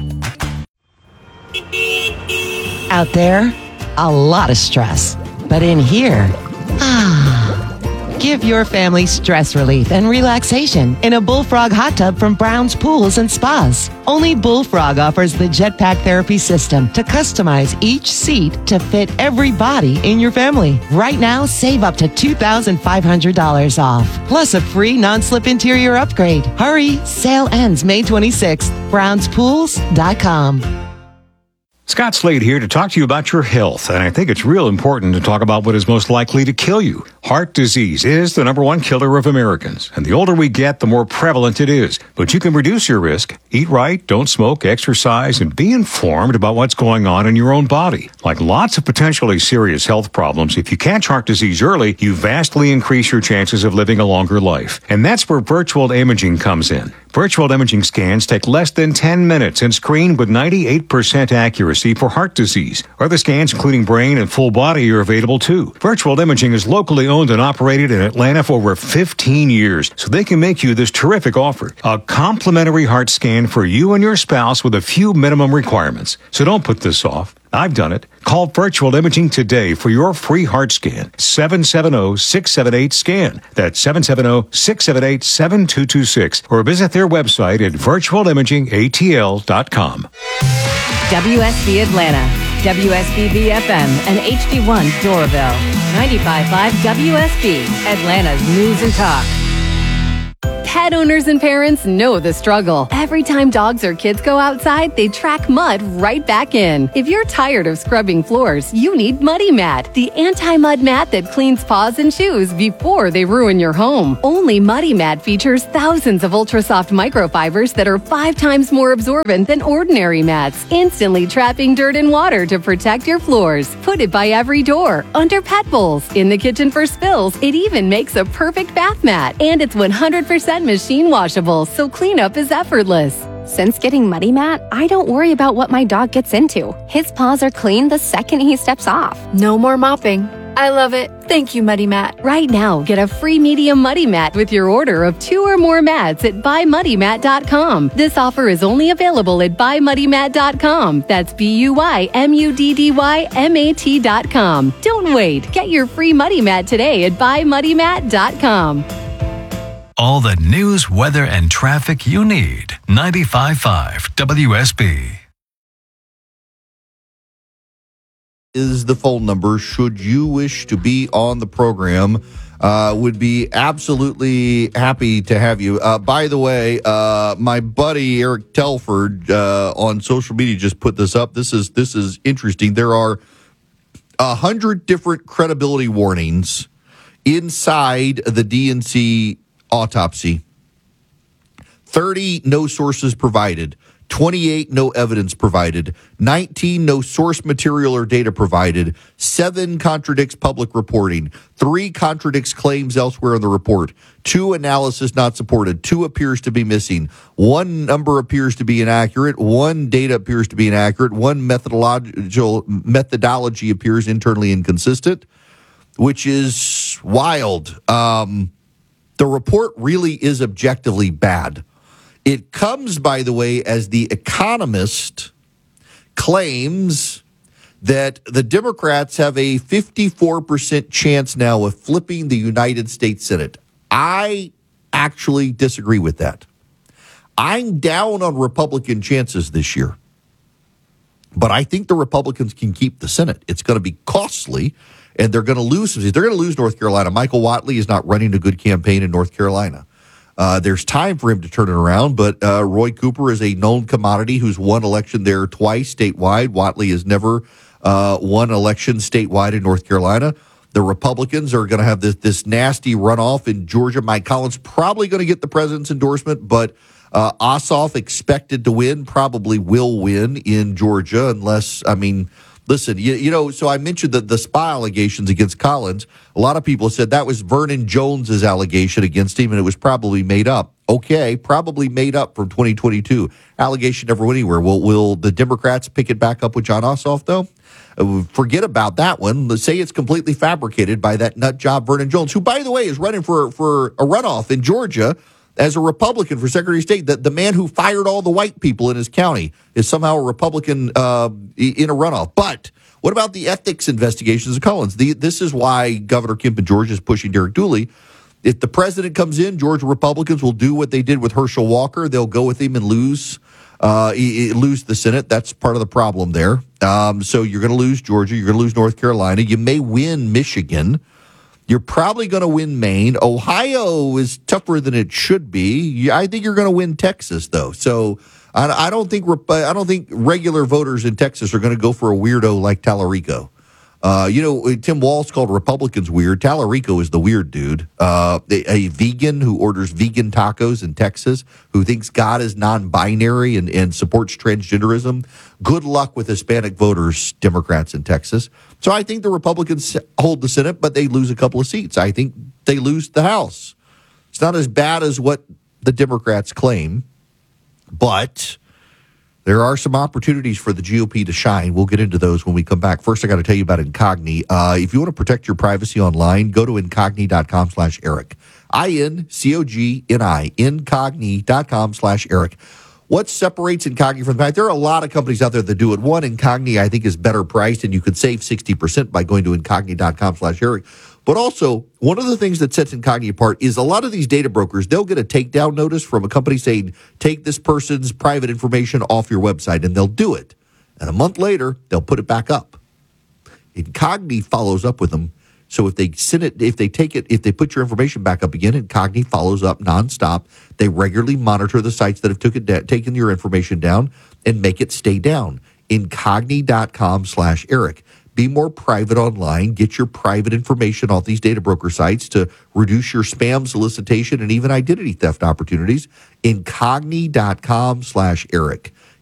Speaker 7: Out there, a lot of stress. But in here, ah, give your family stress relief and relaxation in a Bullfrog hot tub from Brown's Pools and Spas. Only Bullfrog offers the Jetpack Therapy System to customize each seat to fit every body in your family. Right now, save up to two thousand five hundred dollars off, plus a free non-slip interior upgrade. Hurry, sale ends May twenty-sixth. browns pools dot com.
Speaker 12: Scott Slade here to talk to you about your health, and I think it's real important to talk about what is most likely to kill you. Heart disease is the number one killer of Americans, and the older we get, the more prevalent it is. But you can reduce your risk. Eat right, don't smoke, exercise, and be informed about what's going on in your own body. Like lots of potentially serious health problems, if you catch heart disease early, you vastly increase your chances of living a longer life. And that's where virtual imaging comes in. Virtual imaging scans take less than ten minutes and screen with ninety-eight percent accuracy for heart disease. Other scans, including brain and full body, are available too. Virtual imaging is locally owned and operated in Atlanta for over fifteen years, so they can make you this terrific offer. A complimentary heart scan for you and your spouse with a few minimum requirements. So don't put this off. I've done it. Call Virtual Imaging today for your free heart scan. seven seven zero, six seven eight, SCAN. That's seven seven zero, six seven eight, seven two two six. Or visit their website at virtual imaging a t l dot com.
Speaker 8: W S B Atlanta, W S B B F M, and H D one Doraville. ninety-five point five W S B, Atlanta's news and talk.
Speaker 5: Pet owners and parents know the struggle. Every time dogs or kids go outside, they track mud right back in. If you're tired of scrubbing floors, you need Muddy Mat, the anti-mud mat that cleans paws and shoes before they ruin your home. Only Muddy Mat features thousands of ultra-soft microfibers that are five times more absorbent than ordinary mats, instantly trapping dirt and water to protect your floors. Put it by every door, under pet bowls, in the kitchen for spills. It even makes a perfect bath mat, and it's one hundred percent machine washable, so cleanup is effortless.
Speaker 9: Since getting Muddy Mat, I don't worry about what my dog gets into. His paws are clean the second he steps off.
Speaker 5: No more mopping. I love it. Thank you, Muddy Mat. Right now, get a free medium Muddy Mat with your order of two or more mats at buy muddy mat dot com. This offer is only available at buy muddy mat dot com. That's B U Y M U D D Y M A T dot com. Don't wait. Get your free Muddy Mat today at buy muddy mat dot com.
Speaker 17: All the news, weather, and traffic you need. ninety-five point five W S B.
Speaker 1: Is the phone number should you wish to be on the program. Uh, would be absolutely happy to have you. Uh, by the way, uh, my buddy Eric Telford uh, on social media just put this up. This is this is interesting. There are a hundred different credibility warnings inside the D N C autopsy. thirty no sources provided. twenty-eight no evidence provided. nineteen no source material or data provided. seven contradicts public reporting. three contradicts claims elsewhere in the report. two analysis not supported. two appears to be missing. one number appears to be inaccurate. one data appears to be inaccurate. one methodological methodology appears internally inconsistent, which is wild. Um, the report really is objectively bad. It comes, by the way, as The Economist claims that the Democrats have a fifty-four percent chance now of flipping the United States Senate. I actually disagree with that. I'm down on Republican chances this year, but I think the Republicans can keep the Senate. It's going to be costly, and they're going to lose. They're going to lose North Carolina. Michael Whatley is not running a good campaign in North Carolina. Uh, there's time for him to turn it around, but uh, Roy Cooper is a known commodity who's won election there twice statewide. Whatley has never uh, won election statewide in North Carolina. The Republicans are going to have this, this nasty runoff in Georgia. Mike Collins probably going to get the president's endorsement, but uh, Ossoff expected to win, probably will win in Georgia unless, I mean, listen, you, you know, so I mentioned the, the spy allegations against Collins. A lot of people said that was Vernon Jones's allegation against him, and it was probably made up. Okay, probably made up from twenty twenty-two. Allegation never went anywhere. Will, will the Democrats pick it back up with Jon Ossoff, though? Uh, forget about that one. Let's say it's completely fabricated by that nut job Vernon Jones, who, by the way, is running for, for a runoff in Georgia as a Republican for Secretary of State. The, the man who fired all the white people in his county is somehow a Republican uh, in a runoff. But what about the ethics investigations of Collins? The, this is why Governor Kemp in Georgia is pushing Derek Dooley. If the president comes in, Georgia Republicans will do what they did with Herschel Walker. They'll go with him and lose uh, lose the Senate. That's part of the problem there. Um, so you're going to lose Georgia. You're going to lose North Carolina. You may win Michigan. You're probably going to win Maine. Ohio is tougher than it should be. I think you're going to win Texas, though. So I, I don't think I don't think regular voters in Texas are going to go for a weirdo like Tallarico. Uh, you know, Tim Walz called Republicans weird. Tallarico is the weird dude. Uh, a, a vegan who orders vegan tacos in Texas, who thinks God is non-binary and, and supports transgenderism. Good luck with Hispanic voters, Democrats in Texas. So I think the Republicans hold the Senate, but they lose a couple of seats. I think they lose the House. It's not as bad as what the Democrats claim, but there are some opportunities for the G O P to shine. We'll get into those when we come back. First, I got to tell you about Incogni. Uh, if you want to protect your privacy online, go to incogni.com slash Eric. I N C O G N I, incogni.com slash Eric. What separates Incogni from the pack? There are a lot of companies out there that do it. One, Incogni, I think, is better priced, and you could save sixty percent by going to incogni.com slash Eric. But also, one of the things that sets Incogni apart is a lot of these data brokers, they'll get a takedown notice from a company saying, take this person's private information off your website, and they'll do it. And a month later, they'll put it back up. Incogni follows up with them. So if they send it, if they take it, if they put your information back up again, Incogni follows up nonstop. They regularly monitor the sites that have took it da- taken your information down and make it stay down. Incogni.com slash Eric. Be more private online. Get your private information off these data broker sites to reduce your spam, solicitation, and even identity theft opportunities. Incogni.com slash Eric.